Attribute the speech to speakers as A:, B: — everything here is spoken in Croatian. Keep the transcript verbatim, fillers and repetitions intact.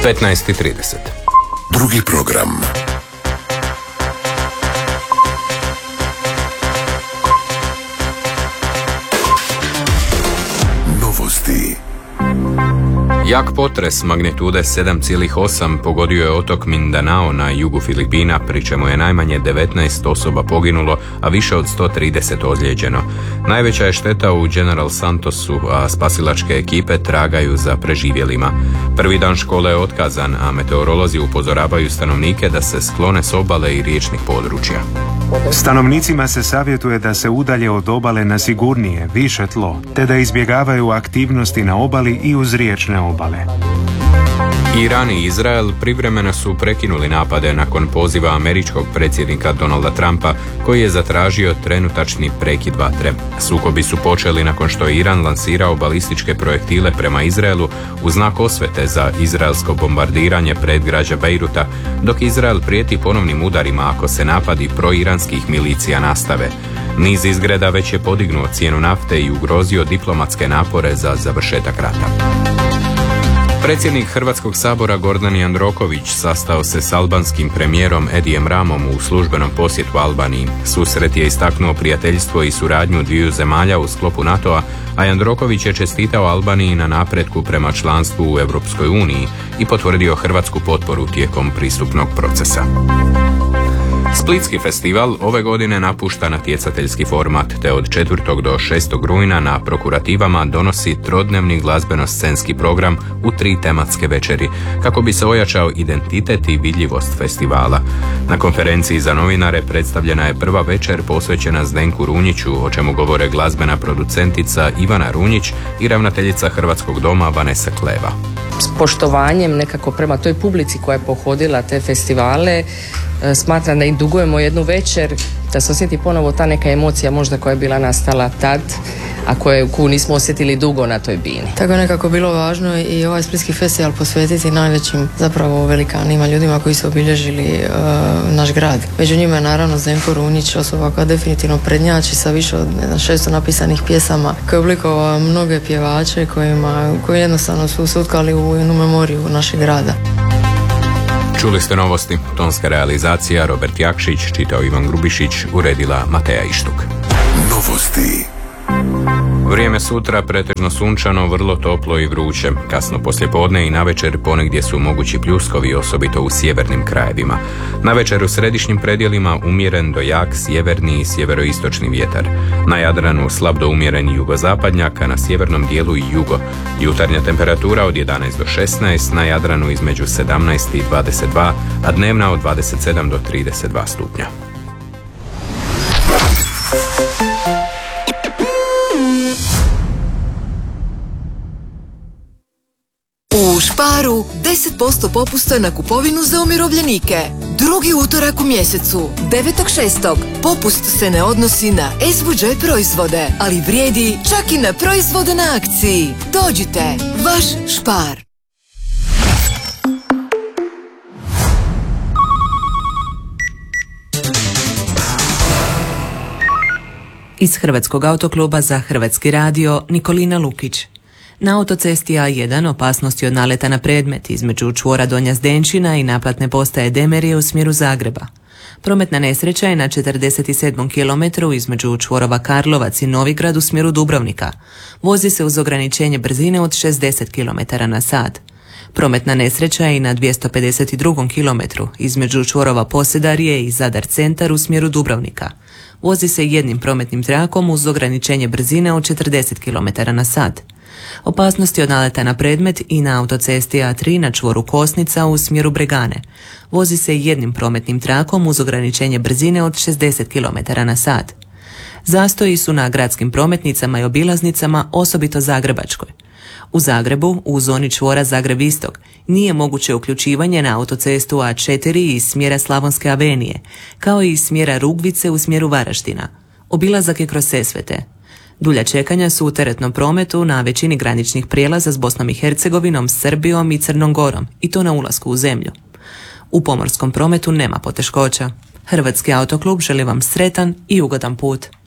A: petnaest i trideset.
B: Drugi program. Novosti.
A: Jak potres magnitude sedam zarez osam pogodio je otok Mindanao na jugu Filipina, pri čemu je najmanje devetnaest osoba poginulo, a više od sto trideset ozlijeđeno. Najveća je šteta u General Santosu, a spasilačke ekipe tragaju za preživjelima. Prvi dan škole je otkazan, a meteorolozi upozoravaju stanovnike da se sklone s obale i riječnih područja.
C: Stanovnicima se savjetuje da se udalje od obale na sigurnije, više tlo, te da izbjegavaju aktivnosti na obali i uz riječne obale.
A: Iran i Izrael privremeno su prekinuli napade nakon poziva američkog predsjednika Donalda Trumpa, koji je zatražio trenutačni prekid vatre. Sukobi su počeli nakon što je Iran lansirao balističke projektile prema Izraelu u znak osvete za izraelsko bombardiranje predgrađa Bejruta, dok Izrael prijeti ponovnim udarima ako se napadi proiranskih milicija nastave. Niz izgreda već je podignuo cijenu nafte i ugrozio diplomatske napore za završetak rata. Predsjednik Hrvatskog sabora Gordan Jandroković sastao se s albanskim premijerom Edijem Ramom u službenom posjetu Albaniji. Susret je istaknuo prijateljstvo i suradnju dviju zemalja u sklopu NATO-a, a Jandroković je čestitao Albaniji na napretku prema članstvu u Europskoj uniji i potvrdio hrvatsku potporu tijekom pristupnog procesa. Splitski festival ove godine napušta natjecateljski format, te od četvrtog do šestog rujna na Prokurativama donosi trodnevni glazbeno-scenski program u tri tematske večeri, kako bi se ojačao identitet i vidljivost festivala. Na konferenciji za novinare predstavljena je prva večer posvećena Zdenku Runjiću, o čemu govore glazbena producentica Ivana Runjić i ravnateljica Hrvatskog doma Vanessa Kleva.
D: S poštovanjem nekako prema toj publici koja je pohodila te festivale, smatram da im dugujemo jednu večer, da se osjeti ponovo ta neka emocija možda koja je bila nastala tad, a koju nismo osjetili dugo na toj bini.
E: Tako je nekako bilo važno i ovaj Splitski festival posvetiti najvećim zapravo velikanima, ljudima koji su obilježili uh, naš grad. Među njima je naravno Zdenko Runjić, osoba koja definitivno prednjači sa više od ne znam, šesto napisanih pjesama, koji je oblikovao mnoge pjevače kojima, koji jednostavno su se utkali u jednu memoriju našeg grada.
A: Čuli ste novosti. Tonska realizacija Robert Jakšić, čitao Ivan Grubišić, uredila Mateja Ištuk.
B: Novosti.
A: Vrijeme sutra pretežno sunčano, vrlo toplo i vruće. Kasno poslijepodne i navečer ponegdje su mogući pljuskovi, osobito u sjevernim krajevima. Navečer u središnjim predjelima umjeren do jak sjeverni i sjeveroistočni vjetar. Na Jadranu slab do umjeren jugozapadnjak, a na sjevernom dijelu i jugo. Jutarnja temperatura od jedanaest do šesnaest, na Jadranu između sedamnaest i dvadeset dva, a dnevna od dvadeset sedam do trideset dva stupnja.
F: U Sparu deset posto popusta na kupovinu za umirovljenike. Drugi utorak u mjesecu, devetog šestog Popust se ne odnosi na es vu đe proizvode, ali vrijedi čak i na proizvode na akciji. Dođite, vaš Spar.
G: Iz Hrvatskog autokluba za Hrvatski radio Nikolina Lukić. Na autocesti A jedan opasnosti od naleta na predmet između čvora Donja Zdenčina i naplatne postaje Demerije u smjeru Zagreba. Prometna nesreća je na četrdeset sedmom kilometru između čvorova Karlovac i Novigrad u smjeru Dubrovnika. Vozi se uz ograničenje brzine od šezdeset kilometara na sat. Prometna nesreća je i na dvjesto pedeset drugom kilometru između čvorova Posedarije i Zadar centar u smjeru Dubrovnika. Vozi se jednim prometnim trakom uz ograničenje brzine od četrdeset kilometara na sat. Opasnosti od naleta na predmet i na autocesti A tri na čvoru Kosnica u smjeru Bregane. Vozi se jednim prometnim trakom uz ograničenje brzine od šezdeset kilometara na sat. Zastoji su na gradskim prometnicama i obilaznicama, osobito Zagrebačkoj. U Zagrebu, u zoni čvora Zagreb Istok, nije moguće uključivanje na autocestu A četiri iz smjera Slavonske avenije, kao i iz smjera Rugvice u smjeru Varaždina. Obilazak je kroz Sesvete. Dulja čekanja su u teretnom prometu na većini graničnih prijelaza s Bosnom i Hercegovinom, Srbijom i Crnom Gorom, i to na ulasku u zemlju. U pomorskom prometu nema poteškoća. Hrvatski autoklub želi vam sretan i ugodan put.